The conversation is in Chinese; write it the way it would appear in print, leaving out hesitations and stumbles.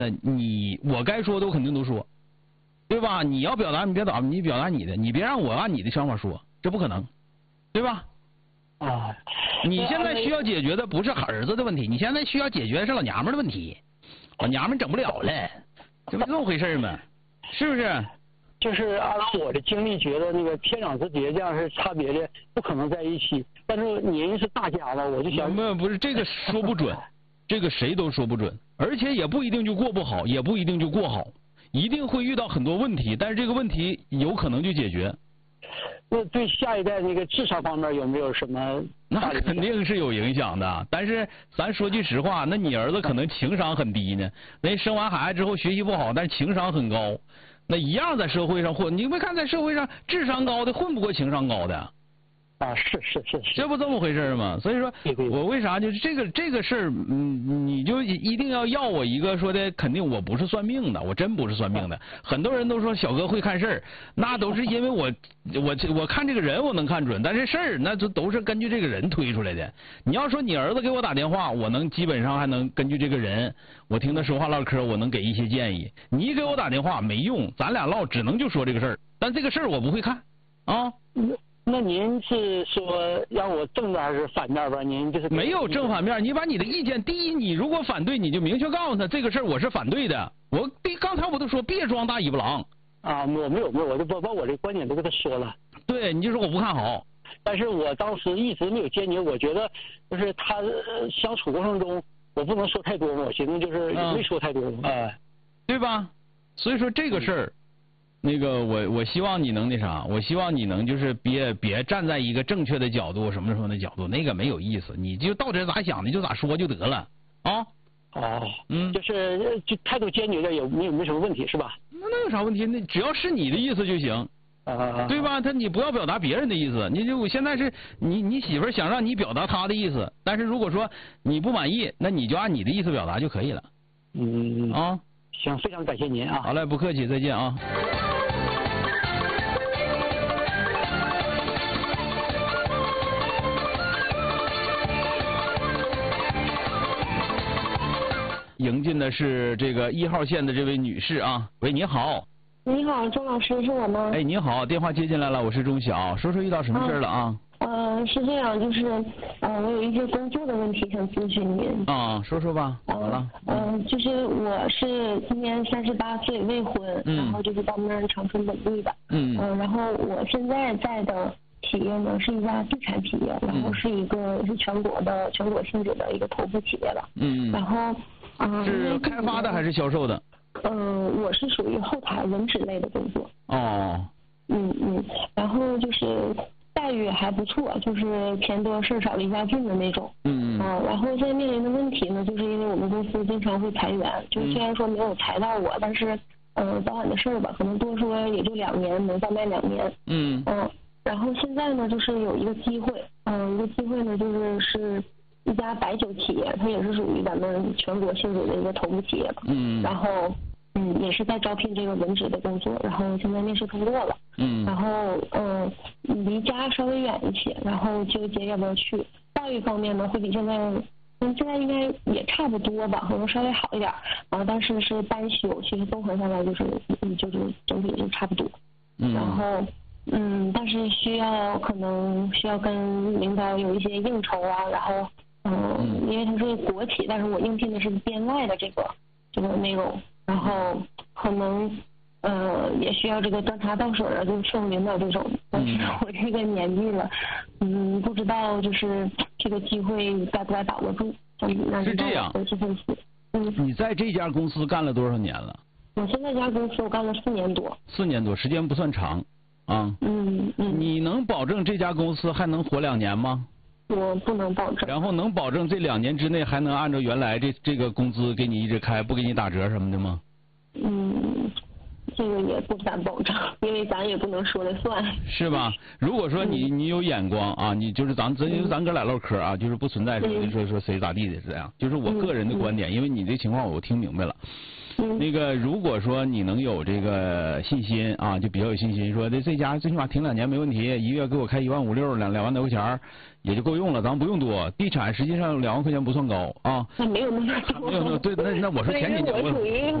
我该说的我肯定都说，对吧？你要表达你表达你的，你别让我按你的想法说，这不可能，对吧？ 啊， 你现在需要解决的不是儿子的问题，你现在需要解决的是老娘们的问题，老娘们整不了了，这不这么回事吗？是不是？ 就是按照我的经历，觉得那个天壤之别这样是差别的，不可能在一起。但是您是大家吧，我就想不是这个说不准，这个谁都说不准，而且也不一定就过不好，也不一定就过好，一定会遇到很多问题，但是这个问题有可能就解决。 那对下一代那个智商方面有没有什么？ 那肯定是有影响的，但是咱说句实话，那你儿子可能情商很低呢，那生完孩子之后学习不好，但是情商很高，那一样在社会上混。你没看在社会上智商高的混不过情商高的。 啊，是， 这不这么回事吗？所以说，我为啥就是这个事儿，你就一定要我一个说的，肯定我不是算命的，我真不是算命的。很多人都说小哥会看事儿，那都是因为我看这个人我能看准，但是事儿那都是根据这个人推出来的。你要说你儿子给我打电话，我能基本上还能根据这个人，我听他说话唠嗑，我能给一些建议。你给我打电话没用，咱俩唠只能就说这个事儿，但这个事儿我不会看啊。 那您是说让我正面还是反面吧？您就是没有正反面，你把你的意见，第一，你如果反对，你就明确告诉他这个事儿我是反对的。刚才我都说别装大尾巴狼啊，我没有，我就把我的观点都跟他说了。 对，你就说我不看好。 但是我当时一直没有坚决，我觉得就是他相处过程中，我不能说太多嘛，我寻思就是也没说太多嘛， 对吧？所以说这个事儿。那个我希望你能那啥，我希望你能就是别站在一个正确的角度什么的角度，那个没有意思，你就到底咋想的就咋说就得了啊。 就是态度坚决的也没什么问题是吧？ 那有啥问题？那只要是你的意思就行，对吧？你不要表达别人的意思，我现在是你媳妇想让你表达她的意思，但是如果说你不满意，那你就按你的意思表达就可以了。 行，非常感谢您啊。 好嘞，不客气，再见啊。迎进的是这个1号线的这位女士啊，喂，你好。 你好，钟老师，是我吗？ 哎，你好，电话接进来了，我是钟晓，说说遇到什么事了啊？ 是这样，就是我有一些工作的问题想咨询您。 说说吧，怎么了？ 就是我是今年38岁，未婚，然后就是咱们长春本地的。然后我现在在的企业呢是一家地产企业，然后是全国性质的一个头部企业了。然后是开发的还是销售的？ 我是属于后台文职类的工作。然后就是待遇还不错，就是钱多事少离家近的那种。然后现在面临的问题呢，就是因为我们公司经常会裁员，就虽然说没有裁到我，但是早晚的事儿吧，可能多说也就2年，能再卖2年。然后现在呢，就是有一个机会，呢，是一家白酒企业，它也是属于咱们全国性质的一个头部企业吧。然后也是在招聘这个文职的工作，然后现在面试通过了。然后离家稍微远一些，然后纠结要不要去。待遇方面呢，会比现在应该也差不多吧，可能稍微好一点。但是是单休，其实综合下来就是整体就差不多。然后但是可能需要跟领导有一些应酬啊，然后因为它是国企，但是我应聘的是编外的这个内容，然后可能也需要这个端茶倒水啊，就是伺候领导这种。但是我这个年纪了，不知道就是这个机会该不该把握住。 是这样。你在这家公司干了多少年了？ 我现在这家公司我干了4年多。4 年多，时间不算长啊。你能保证这家公司还能活2年吗？ 我不能保证。 然后能保证这2年之内还能按照原来这个工资给你一直开，不给你打折什么的吗？ 这个也不敢保证，因为咱也不能说了算。是吧？如果说你有眼光啊，你就是咱哥俩唠嗑啊，就是不存在说谁咋地的这样。就是我个人的观点，因为你这情况我听明白了。 那个如果说你能有这个信心啊，就比较有信心，说这家最起码停2年没问题，一月给我开1.56万，2万多块钱也就够用了，咱们不用多。地产实际上2万块钱不算高啊。 那没有那么多。 没有对，那我说前几年我。